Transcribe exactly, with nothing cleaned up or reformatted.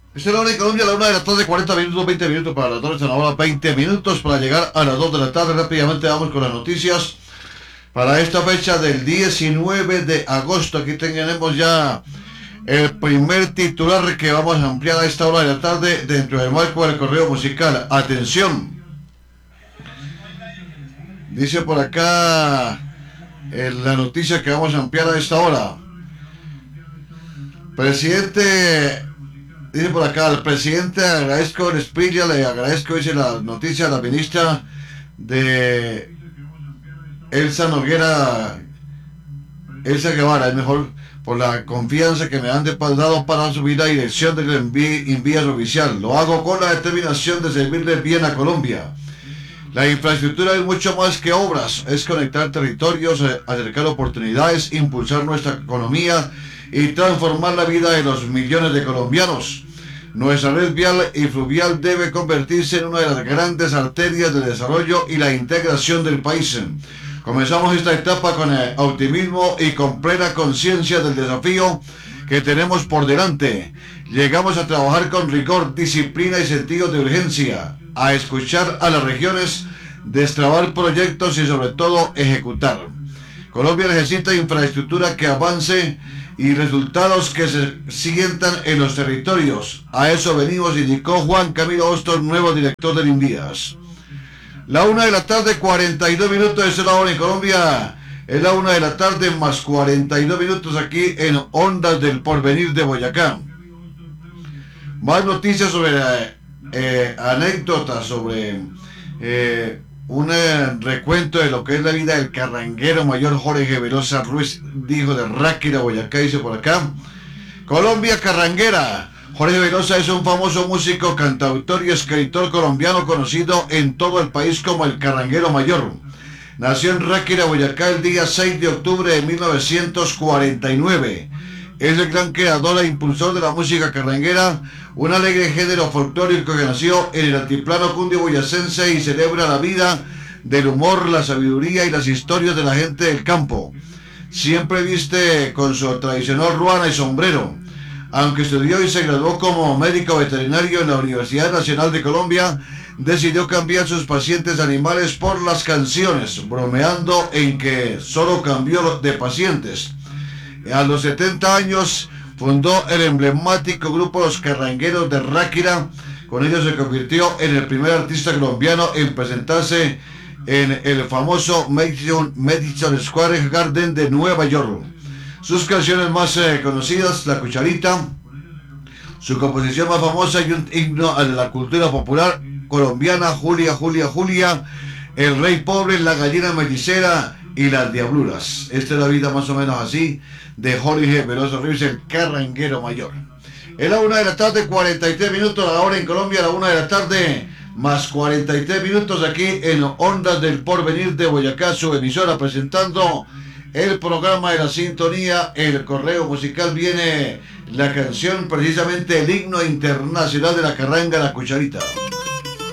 Esta es la hora en Colombia, la una de la tarde, cuarenta minutos, veinte minutos para las dos, a la hora veinte minutos para llegar a las dos de la tarde. Rápidamente vamos con las noticias para esta fecha del diecinueve de agosto. Aquí tenemos ya el primer titular que vamos a ampliar a esta hora de la tarde dentro del marco del correo musical. Atención, dice por acá en la noticia que vamos a ampliar a esta hora. Presidente, dice por acá, al presidente agradezco el Esprilla, le agradezco, dice la noticia, a la ministra de Elsa Noguera, Elsa Guevara, es mejor, por la confianza que me han dado para asumir la dirección del Invías oficial. Lo hago con la determinación de servirle bien a Colombia. La infraestructura es mucho más que obras, es conectar territorios, acercar oportunidades, impulsar nuestra economía y transformar la vida de los millones de colombianos. Nuestra red vial y fluvial debe convertirse en una de las grandes arterias de desarrollo y la integración del país. Comenzamos esta etapa con optimismo y con plena conciencia del desafío que tenemos por delante. Llegamos a trabajar con rigor, disciplina y sentido de urgencia, a escuchar a las regiones, destrabar proyectos y sobre todo ejecutar. Colombia necesita infraestructura que avance y resultados que se sientan en los territorios. A eso venimos, indicó Juan Camilo Hostos, nuevo director del Invías. La una de la tarde, cuarenta y dos minutos, es la hora en Colombia. Es la una de la tarde más cuarenta y dos minutos aquí en Ondas del Porvenir de Boyacá. Más noticias sobre eh, eh, anécdotas, sobre eh, un eh, recuento de lo que es la vida del carranguero mayor Jorge Velosa Ruiz, hijo de Ráquira, Boyacá, dice por acá. Colombia carranguera. Jorge Velosa es un famoso músico, cantautor y escritor colombiano conocido en todo el país como el Carranguero Mayor. Nació en Ráquira, Boyacá, el día seis de octubre de mil novecientos cuarenta y nueve. Es el gran creador e impulsor de la música carranguera, un alegre género folclórico que nació en el altiplano cundiboyacense y celebra la vida del humor, la sabiduría y las historias de la gente del campo. Siempre viste con su tradicional ruana y sombrero. Aunque estudió y se graduó como médico veterinario en la Universidad Nacional de Colombia, decidió cambiar sus pacientes animales por las canciones, bromeando en que solo cambió de pacientes. A los setenta años fundó el emblemático grupo Los Carrangueros de Ráquira. Con ello se convirtió en el primer artista colombiano en presentarse en el famoso Madison, Madison Square Garden de Nueva York. Sus canciones más eh, conocidas, La Cucharita, su composición más famosa y un himno a la cultura popular colombiana, Julia, Julia, Julia, El Rey Pobre, La Gallina Mellicera y Las Diabluras. Esta es la vida más o menos así de Jorge Velosa Ruiz, el Carranguero Mayor. Es la una de la tarde, cuarenta y tres minutos, a la hora en Colombia, a la una de la tarde, más cuarenta y tres minutos aquí en Ondas del Porvenir de Boyacá, su emisora, presentando el programa de la sintonía, el correo musical. Viene la canción, precisamente el himno internacional de la carranga, La Cucharita.